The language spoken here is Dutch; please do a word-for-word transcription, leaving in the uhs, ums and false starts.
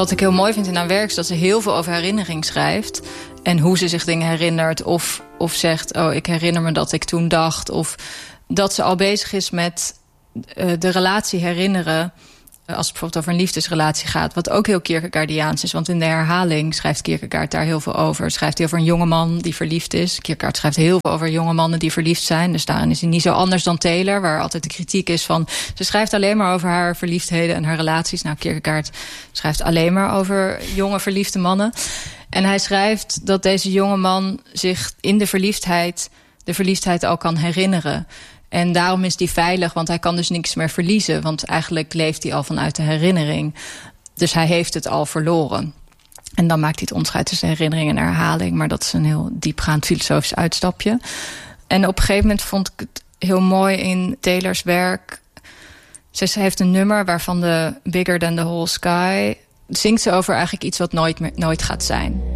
wat ik heel mooi vind in haar werk is dat ze heel veel over herinnering schrijft. En hoe ze zich dingen herinnert. Of, of zegt, oh, ik herinner me dat ik toen dacht. Of dat ze al bezig is met uh, de relatie herinneren. Als het bijvoorbeeld over een liefdesrelatie gaat. Wat ook heel Kierkegaardiaans is. Want in de herhaling schrijft Kierkegaard daar heel veel over. Schrijft hij over een jongeman die verliefd is. Kierkegaard schrijft heel veel over jonge mannen die verliefd zijn. Dus daarin is hij niet zo anders dan Taylor. Waar altijd de kritiek is van... Ze schrijft alleen maar over haar verliefdheden en haar relaties. Nou, Kierkegaard schrijft alleen maar over jonge verliefde mannen. En hij schrijft dat deze jonge man zich in de verliefdheid... de verliefdheid al kan herinneren. En daarom is hij veilig, want hij kan dus niks meer verliezen. Want eigenlijk leeft hij al vanuit de herinnering. Dus hij heeft het al verloren. En dan maakt hij het onderscheid tussen herinnering en herhaling. Maar dat is een heel diepgaand filosofisch uitstapje. En op een gegeven moment vond ik het heel mooi in Taylors werk. Ze heeft een nummer waarvan de Bigger Than the Whole Sky... zingt ze over eigenlijk iets wat nooit, meer, nooit gaat zijn.